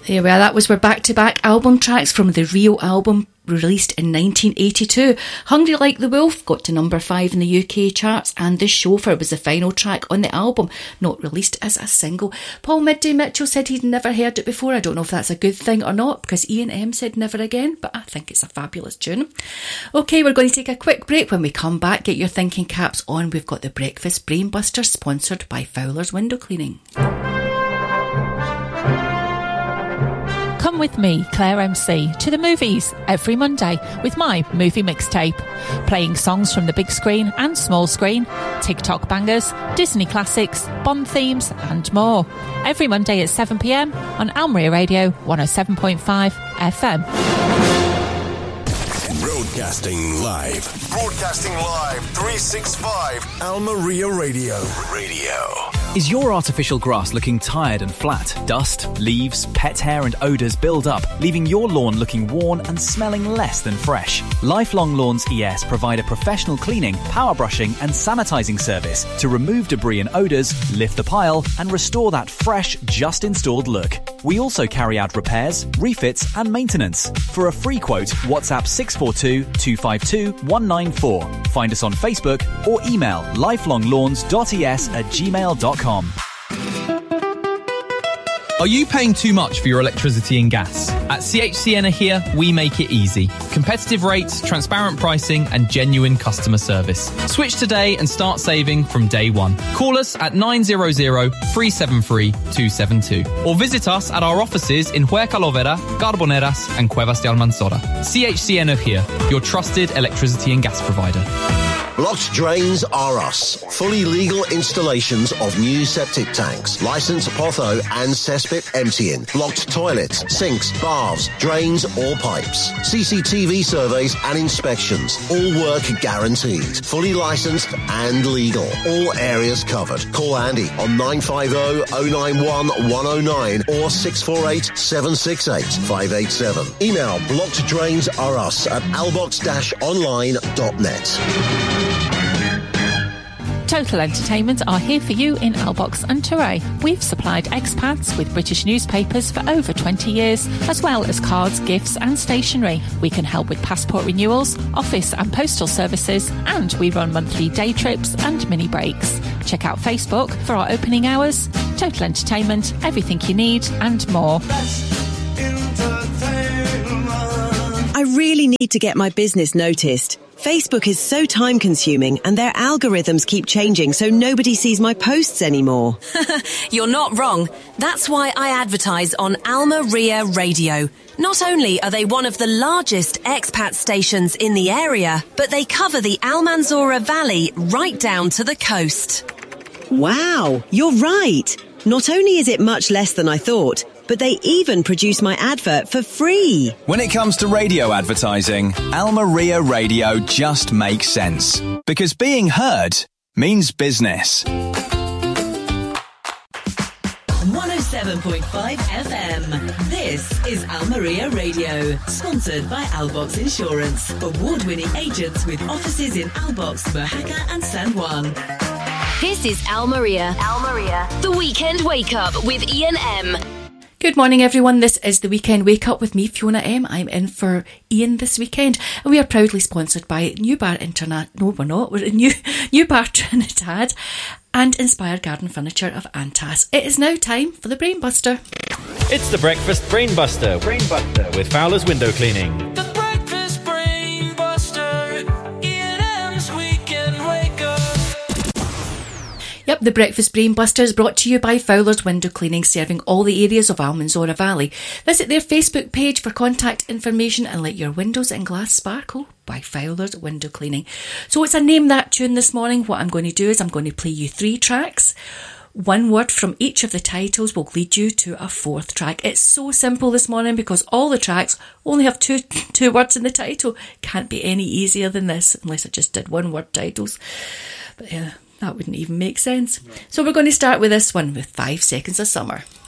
There we are, that was our back-to-back album tracks from the Rio album released in 1982. Hungry Like the Wolf got to number 5 in the UK charts, and The Chauffeur was the final track on the album, not released as a single. Paul Midday Mitchell said he'd never heard it before. I don't know if that's a good thing or not, because Ian M said never again, but I think it's a fabulous tune. OK, we're going to take a quick break. When we come back, get your thinking caps on. We've got the Breakfast Brainbuster, sponsored by Fowler's Window Cleaning. Come with me, Claire MC, to the movies every Monday with my movie mixtape. Playing songs from the big screen and small screen, TikTok bangers, Disney classics, Bond themes and more. Every Monday at 7 p.m. on Almeria Radio 107.5 FM. Broadcasting live. 365 Almeria Radio. Is your artificial grass looking tired and flat? Dust, leaves, pet hair and odours build up, leaving your lawn looking worn and smelling less than fresh. Lifelong Lawns ES provide a professional cleaning, power brushing and sanitising service to remove debris and odours, lift the pile and restore that fresh, just installed look. We also carry out repairs, refits and maintenance. For a free quote, WhatsApp 642 252 194. Find us on Facebook or email lifelonglawns.es@gmail.com. Are you paying too much for your electricity and gas? At CHC Energia, we make it easy. Competitive rates, transparent pricing, and genuine customer service. Switch today and start saving from day one. Call us at 900-373-272 or visit us at our offices in Huerca-Lovera, Carboneras, and Cuevas de Almanzora. CHC Energia, your trusted electricity and gas provider. Blocked Drains are us. Fully legal installations of new septic tanks, licensed potho and cesspit emptying, blocked toilets, sinks, baths, drains or pipes, CCTV surveys and inspections. All work guaranteed. Fully licensed and legal. All areas covered. Call Andy on 950-091-109 or 648-768-587. Email blockeddrainsareus@albox-online.net. Total Entertainment are here for you in Albox and Touray. We've supplied expats with British newspapers for over 20 years, as well as cards, gifts and stationery. We can help with passport renewals, office and postal services, and we run monthly day trips and mini breaks. Check out Facebook for our opening hours. Total Entertainment, everything you need and more. I really need to get my business noticed. Facebook is so time-consuming and their algorithms keep changing so nobody sees my posts anymore. You're not wrong. That's why I advertise on Almeria Radio. Not only are they one of the largest expat stations in the area, but they cover the Almanzora Valley right down to the coast. Wow, you're right. Not only is it much less than I thought, but they even produce my advert for free. When it comes to radio advertising, Almeria Radio just makes sense. Because being heard means business. 107.5 FM. This is Almeria Radio, sponsored by Albox Insurance. Award-winning agents with offices in Albox, Mojaca and San Juan. This is Almeria. The Weekend Wake Up with Ian M. Good morning, everyone. This is the Weekend Wake Up with me, Fiona M. I'm in for Ian this weekend, and we are proudly sponsored by New Bar No, we're not. We're at New Bar Trinidad and Inspired Garden Furniture of Antas. It is now time for the Brainbuster. It's the Breakfast Brainbuster with Fowler's Window Cleaning. Yep, the Breakfast Brainbuster is brought to you by Fowler's Window Cleaning, serving all the areas of Almanzora Valley. Visit their Facebook page for contact information and let your windows and glass sparkle by Fowler's Window Cleaning. So it's a Name That Tune this morning. What I'm going to do is I'm going to play you 3 tracks. One word from each of the titles will lead you to a 4th track. It's so simple this morning because all the tracks only have two words in the title. Can't be any easier than this unless I just did one word titles. But that wouldn't even make sense. No. So we're going to start with this one with 5 Seconds of Summer.